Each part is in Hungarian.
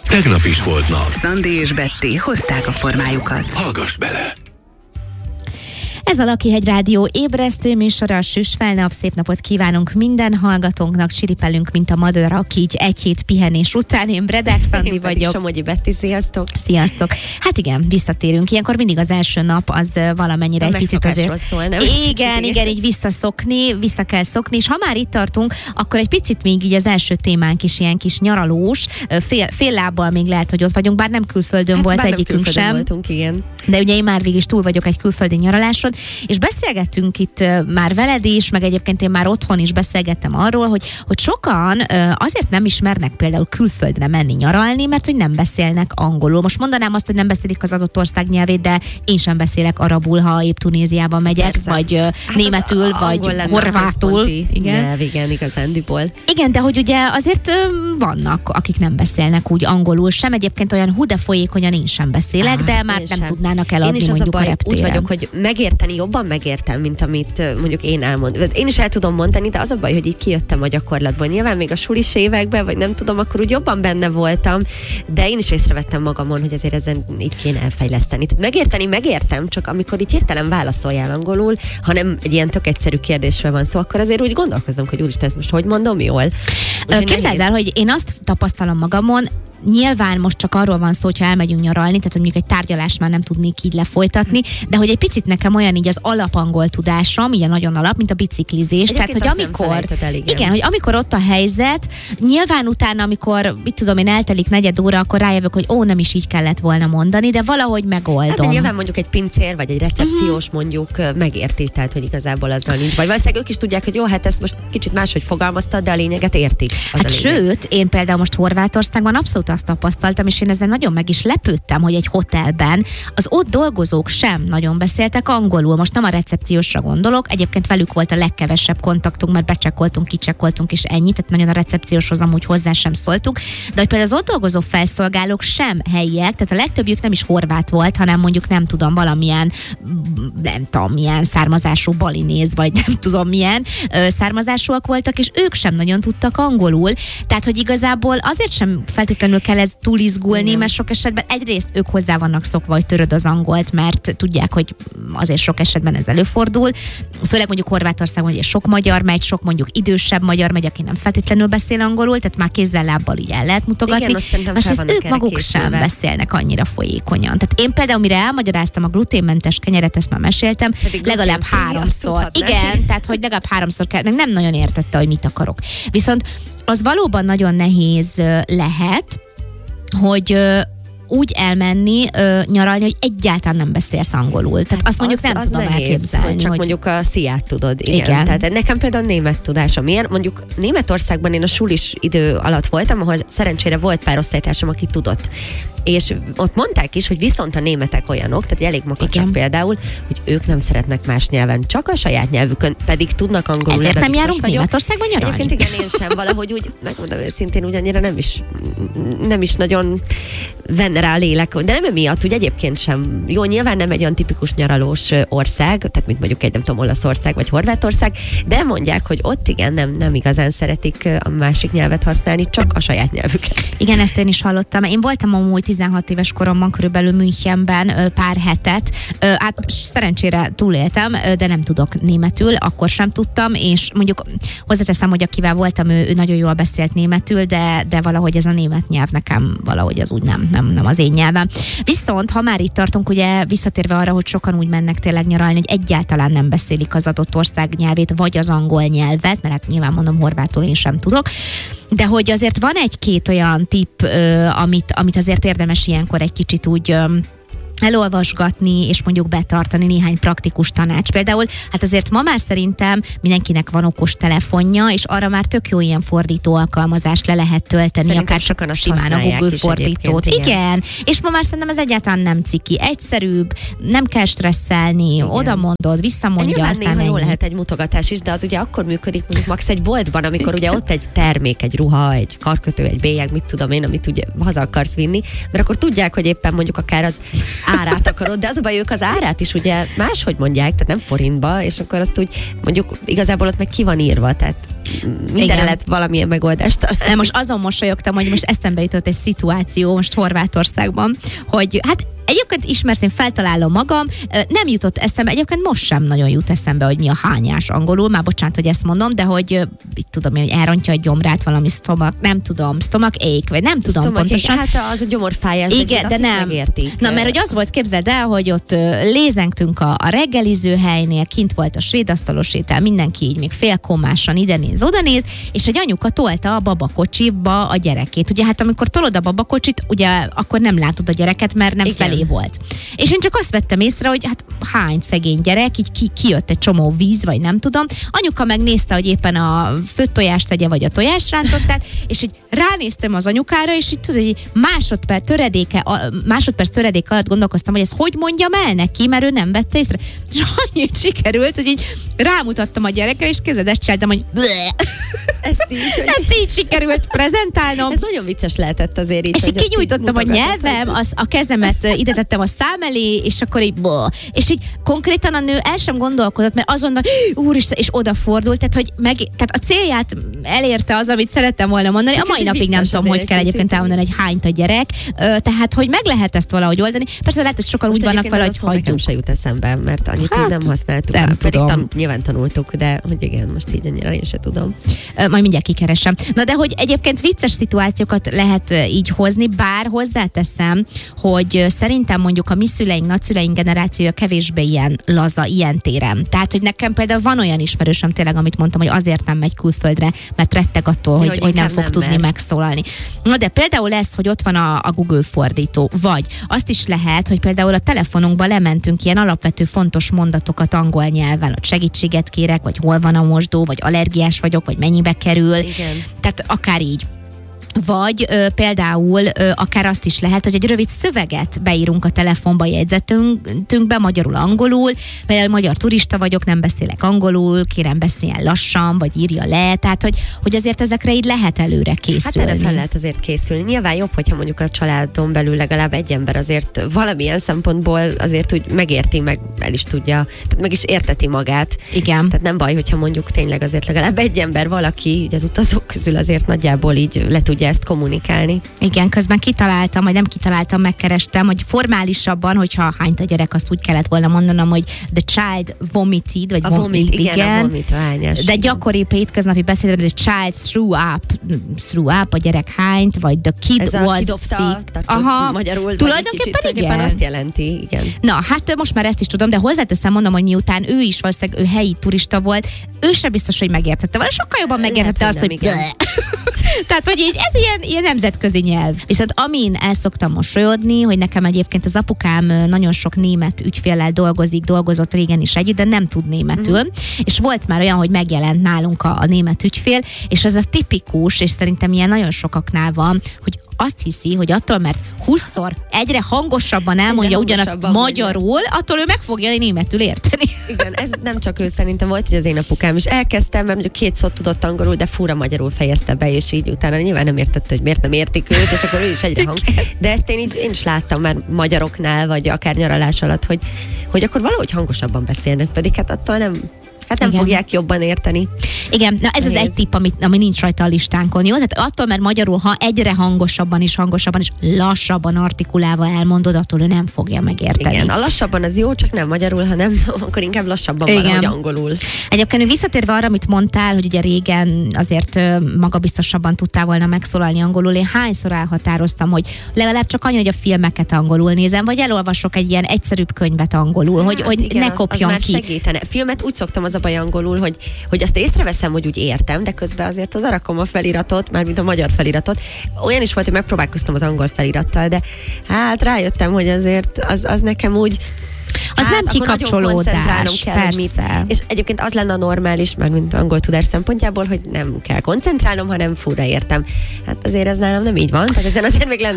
Tegnap is volt nap. Szandi és Betty hozták a formájukat. Hallgass bele! Ez a Lakihegy Rádió ébresztő műsora, süs felnap, szép napot kívánunk minden hallgatónknak, csiripelünk, mint a madarak, így egy hét pihenés után. Én Bredek Szandi vagyok. Somogyi Betty, sziasztok! Sziasztok! Hát igen, visszatérünk. Ilyenkor mindig az első nap az valamennyire egy picit azért... Szól, nem? Igen, így vissza kell szokni, és ha már itt tartunk, akkor egy picit még így az első témánk is ilyen kis nyaralós, fél lábbal még lehet, hogy ott vagyunk, bár nem külföldön volt egyikünk sem. Voltunk, igen. De ugye én már végig is túl vagyok egy külföldi nyaraláson, és beszélgettünk itt már veled is, meg egyébként én már otthon is beszélgettem arról, hogy sokan azért nem ismernek például külföldre menni nyaralni, mert hogy nem beszélnek angolul. Most mondanám azt, hogy nem beszélik az adott ország nyelvét, de én sem beszélek arabul, ha épp Tunéziában megyek, persze. Vagy németül, vagy horvátul. Igen, igazándiból. Igen, de hogy ugye azért vannak, akik nem beszélnek úgy angolul sem, egyébként olyan hú de folyékonyan én sem beszélek, de már nem tudnának eladni mondjuk a reptéren. Úgy vagyok, hogy jobban megértem, mint amit mondjuk én elmondom. Én is el tudom mondani, de az a baj, hogy így kijöttem a gyakorlatban. Nyilván még a sulis években, vagy nem tudom, akkor úgy jobban benne voltam, de én is észrevettem magamon, hogy azért ezen így kéne elfejleszteni. Tehát megértem, csak amikor így hirtelen válaszoljál angolul, hanem egy ilyen tök egyszerű kérdésről van szó, akkor azért úgy gondolkozom, hogy úristen, ezt most hogy mondom jól? Képzeld el, hogy én azt tapasztalom magamon, nyilván most csak arról van szó, hogyha elmegyünk nyaralni, tehát hogy mondjuk egy tárgyalást már nem tudnék így lefolytatni, de hogy egy picit nekem olyan így az alapangol tudásom, így a nagyon alap, mint a biciklizés. Tehát, hogy amikor, igen, hogy amikor ott a helyzet, nyilván utána, amikor, mit tudom én, eltelik negyed óra, akkor rájövök, hogy nem is így kellett volna mondani, de valahogy megoldom. Hát de nyilván mondjuk egy pincér, vagy egy recepciós mondjuk megérti, tehát hogy igazából azzal nincs. Vagy valószínűleg ők is tudják, hogy jó, hát ezt most kicsit máshogy fogalmaztad, de a lényeget értik. Hát sőt, én például most Horvátországban abszolút azt tapasztaltam, és én ezzel nagyon meg is lepődtem, hogy egy hotelben az ott dolgozók sem nagyon beszéltek angolul. Most nem a recepciósra gondolok, egyébként velük volt a legkevesebb kontaktunk, mert becsekkoltunk, kicsekkoltunk, és ennyi, tehát nagyon a recepcióshoz amúgy hozzá sem szóltunk, de hogy például az ott dolgozó felszolgálók sem helyiek, tehát a legtöbbjük nem is horvát volt, hanem mondjuk nem tudom, valamilyen, nem tudom, milyen származású balinéz, vagy nem tudom milyen származásúak voltak, és ők sem nagyon tudtak angolul, tehát hogy igazából azért sem feltétlenül kell ez túl izgulni, mert sok esetben egyrészt ők hozzá vannak szokva, hogy töröd az angolt, mert tudják, hogy azért sok esetben ez előfordul. Főleg mondjuk Horvátországban, hogy sok magyar megy, sok mondjuk idősebb magyar megy, aki nem feltétlenül beszél angolul, tehát már kézzel-lábbal így el lehet mutogatni. Most ezt ők maguk sem beszélnek annyira folyékonyan. Tehát én például, mire elmagyaráztam a gluténmentes kenyeret, ezt már meséltem, legalább 3-szor. Igen, tehát hogy legalább 3-szor kell, nem nagyon értette, hogy mit akarok. Viszont az valóban nagyon nehéz lehet, hogy úgy elmenni nyaralni, hogy egyáltalán nem beszélsz angolul. Tehát azt mondjuk nem tudom elképzelni. Hogy csak mondjuk a sziát tudod. Igen. Tehát nekem például német tudásom ilyen. Mondjuk Németországban én a sulis idő alatt voltam, ahol szerencsére volt pár osztálytársam, aki tudott. És ott mondták is, hogy viszont a németek olyanok, tehát elég makacsak például, hogy ők nem szeretnek más nyelven, csak a saját nyelvükön, pedig tudnak angolul. Ezért nem járunk Németországban nyaralni? Egyébként igen, én sem, valahogy úgy, megmondom őszintén, úgy annyira nem is nagyon venne rá a lélek, de nem emiatt, úgy egyébként sem. Jó, nyilván nem egy olyan tipikus nyaralós ország, tehát mint mondjuk egy nem tudom, Olaszország vagy Horvátország, de mondják, hogy ott igen, nem igazán szeretik a másik nyelvet használni, csak a saját nyelvüket. Igen, ezt én is hallottam. Én voltam amúgy 16 éves koromban körülbelül Münchenben pár hetet. Hát szerencsére túléltem, de nem tudok németül, akkor sem tudtam, és mondjuk hozzáteszem, hogy akivel voltam, ő nagyon jól beszélt németül, de valahogy ez a német nyelv nekem valahogy az úgy nem az én nyelvem. Viszont, ha már itt tartunk, ugye visszatérve arra, hogy sokan úgy mennek tényleg nyaralni, hogy egyáltalán nem beszélik az adott ország nyelvét, vagy az angol nyelvet, mert hát nyilván mondom, horvátul én sem tudok. De hogy azért van egy-két olyan tipp, amit azért érdemes ilyenkor egy kicsit úgy elolvasgatni, és mondjuk betartani néhány praktikus tanács. Például, hát azért ma már szerintem mindenkinek van okos telefonja, és arra már tök jó ilyen fordító alkalmazást le lehet tölteni, szerintem akár csak simán a Google fordítót. Igen, és ma már szerintem ez egyáltalán nem ciki. Egyszerűbb, nem kell stresszelni, oda mondod, visszamondja, nyilván aztán néha jó lehet egy mutogatás is, de az ugye akkor működik mondjuk max egy boltban, amikor ugye ott egy termék, egy ruha, egy karkötő, egy bélyeg, mit tudom én, amit ugye haza akarsz vinni, mert akkor tudják, hogy éppen mondjuk akár az árát akarod, de az a baj, ők az árát is ugye máshogy mondják, tehát nem forintba, és akkor azt úgy mondjuk igazából ott meg ki van írva, tehát mindenre lehet valamilyen megoldást találni. De most azon mosolyogtam, hogy most eszembe jutott egy szituáció most Horvátországban, hogy hát egyébként ismersz, én feltalálom magam, nem jutott eszembe, egyébként most sem nagyon jut eszembe, hogy mi a hányás angolul, már bocsánat, hogy ezt mondom, de hogy itt tudom én, hogy elrontja a gyomrát valami stomach, nem tudom, stomach ache, vagy nem tudom stomach pontosan. ache, hát az a gyomorfájás, igen, de nem. Megértik. Na, mert hogy az volt, képzeld el, hogy ott lézengtünk a reggeliző helynél, kint volt a svédasztalos étel, mindenki így még félkomásan ide néz, oda néz, és egy anyuka tolta a babakocsiba a gyerekét. Ugye hát amikor tolod a babakocsit, ugye akkor nem látod a gyereket, mert nem felé volt. És én csak azt vettem észre, hogy hát hány szegény gyerek, így kijött egy csomó víz, vagy nem tudom. Anyuka megnézte, hogy éppen a főtt tojást tegye, vagy a tojásrántottát, és így ránéztem az anyukára, és így tudod, hogy másodperc töredék alatt gondolkoztam, hogy ezt hogy mondjam el neki, mert ő nem vette észre. És annyit sikerült, hogy így rámutattam a gyerekre, és ezt csináltam, hogy ezt így sikerült prezentálnom. Ez nagyon vicces lehetett azért így. És így kinyújtottam a nyelvem, a kezemet ide tettem a szám elé, és akkor így és így konkrétan a nő el sem gondolkodott, mert azonnal úristen, és odafordult, tehát a célját elérte az, amit szerettem volna mondani. A mai napig nem tudom, hogy kell egyébként elmondani, hogy hányt a gyerek, tehát hogy meg lehet ezt valahogy oldani. Persze lehet, hogy sokan úgy vannak vele, hogy hagyjuk. Nekem se jut eszembe, mert annyit így nem használtuk. Nem tudom. Nyilván tanultuk, de hogy igen, most így annyira én se tudom. Majd mindjárt kikeresem. Na de hogy egyébként vicces szituációkat lehet így hozni, bár hozzáteszem, hogy szerintem mondjuk a mi szüleink, nagyszüleink generációja kevésbé ilyen laza, ilyen téren. Tehát, hogy nekem például van olyan ismerősöm tényleg, amit mondtam, hogy azért nem megy külföldre, mert retteg attól, hogy nem fog tudni megszólalni. Na de például ez, hogy ott van a Google fordító, vagy azt is lehet, hogy például a telefonunkba lementünk ilyen alapvető fontos mondatokat angol nyelven, hogy segítséget kérek, vagy hol van a mosdó, vagy allergiás vagyok, vagy mennyibe kerül. Igen. Tehát akár így. Vagy például akár azt is lehet, hogy egy rövid szöveget beírunk a telefonba jegyzetünkbe, magyarul, angolul, például magyar turista vagyok, nem beszélek angolul, kérem beszéljen lassan, vagy írja le, tehát hogy azért ezekre így lehet előre készülni. Hát erre fel lehet azért készülni. Nyilván jobb, hogyha mondjuk a családon belül legalább egy ember azért valamilyen szempontból azért úgy megérti, meg el is tudja, tehát meg is érteti magát. Igen. Tehát nem baj, hogyha mondjuk tényleg azért legalább egy ember, valaki, ugye az utazók közül azért nagyjából így le tudja ezt kommunikálni. Igen, közben kitaláltam, vagy nem kitaláltam, megkerestem, hogy formálisabban, hogyha hányt a gyerek, azt úgy kellett volna mondanom, hogy the child vomited, vagy a vomit, igen, a vomit, a hányás. De gyakoribb hétköznapi beszédben, the child threw up, a gyerek hányt, vagy the kid was sick. Aha, magyarul tulajdonképpen igen. Azt jelenti, igen. Na, hát most már ezt is tudom, de hozzáteszem, mondom, hogy miután ő is valószínűleg ő helyi turista volt, ő sem biztos, hogy megértette. Vagy sokkal jobban megértette azt, hogy tehát, hogy így ez ilyen nemzetközi nyelv. Viszont amin el szoktam mosolyodni, hogy nekem egyébként az apukám nagyon sok német ügyféllel dolgozott régen is együtt, de nem tud németül. És volt már olyan, hogy megjelent nálunk a német ügyfél, és ez a tipikus, és szerintem ilyen nagyon sokaknál van, hogy azt hiszi, hogy attól, mert 20-szor egyre hangosabban elmondja ugyanazt magyarul, attól ő meg fogja németül érteni. Igen, ez nem csak ő, szerintem volt, hogy az én apukám is elkezdtem, mert mondjuk 2 szót tudott angolul, de fura magyarul fejezte be, és így utána nyilván nem értette, hogy miért nem értik őt, és akkor ő is egyre hang. De ezt én is láttam már magyaroknál, vagy akár nyaralás alatt, hogy akkor valahogy hangosabban beszélnek, pedig hát attól nem fogják jobban érteni. Igen, na ez az egy tipp, ami nincs rajta a listánkon, jó? Tehát attól, mert magyarul, ha egyre hangosabban és lassabban artikulálva elmondod, attól ő nem fogja megérteni. Igen, a lassabban az jó, csak nem magyarul, hanem akkor inkább lassabban van, ahogy angolul. Egyébként visszatérve arra, amit mondtál, hogy ugye régen azért magabiztosabban tudtál volna megszólalni angolul, én hányszor elhatároztam, hogy legalább csak annyi, hogy a filmeket angolul nézem, vagy elolvasok egy ilyen egyszerűbb könyvet angolul, hogy igen, ne kopjon az ki. Már segítene. Filmet úgy szoktam, az a baj angolul, hogy azt észreveszem, hogy úgy értem, de közben azért odarakom a feliratot, mármint a magyar feliratot. Olyan is volt, hogy megpróbálkoztam az angol felirattal, de hát rájöttem, hogy azért az nekem úgy az nem kikapcsolódás, persze. És egyébként az lenne a normális, már mint angol tudás szempontjából, hogy nem kell koncentrálnom, hanem fúra értem. Hát azért ez nálam nem így van, tehát ezen azért még lenne mit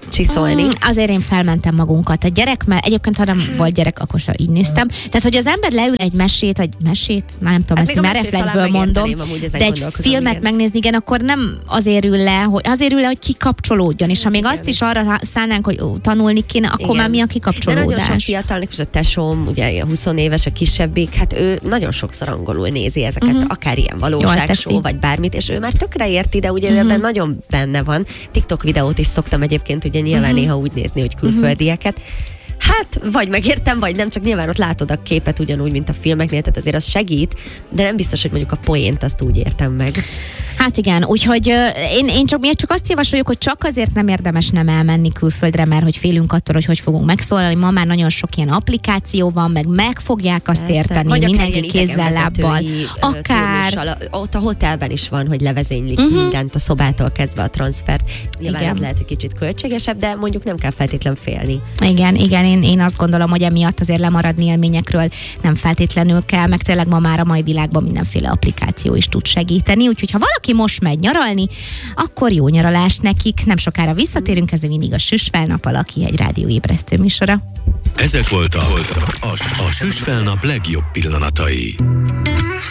csiszolni. Azért én felmentem magunkat. A gyerek, mert egyébként ha nem volt gyerek, akkor sem így néztem. Tehát, hogy az ember leül egy mesét, már nem tudom, ezt már reflexből mondom, de egy filmet megnézni, igen, akkor nem azért ül le, hogy kikapcsolódjon, és ha még azt is arra szánnánk, hogy tanulni kéne, akkor már mi a kikapcsolódás? De nagyon sok fiatalnak, és a tesóm, ugye 20 éves, a kisebbik, hát ő nagyon sokszor angolul nézi ezeket, akár ilyen valóságshow, vagy bármit, és ő már tökre érti, de ugye ő ebben nagyon benne van. TikTok videót is szoktam egyébként ugye nyilván néha úgy nézni, hogy külföldieket. Hát, vagy megértem, vagy nem, csak nyilván ott látod a képet ugyanúgy, mint a filmeknél, tehát azért az segít, de nem biztos, hogy mondjuk a poént azt úgy értem meg. Hát igen, úgyhogy mi csak azt javasoljuk, hogy csak azért nem érdemes nem elmenni külföldre, mert hogy félünk attól, hogy fogunk megszólalni. Ma már nagyon sok ilyen applikáció van, meg fogják azt érteni, vagy mindenki kézzel, lábbal. Akár ott a hotelben is van, hogy levezénylik mindent, a szobától kezdve a transfert. Nyilván ez lehet, hogy kicsit költségesebb, de mondjuk nem kell feltétlen félni. Igen, én azt gondolom, hogy emiatt azért lemaradni élményekről nem feltétlenül kell, meg tényleg ma már a mai világban mindenféle applikáció is tud segíteni, úgyhogy ha valaki most megy nyaralni, akkor jó nyaralást nekik. Nem sokára visszatérünk, ez mindig a Süsfelnap, aki egy rádióébresztő műsora. Ezek voltak a Süsfelnap legjobb pillanatai.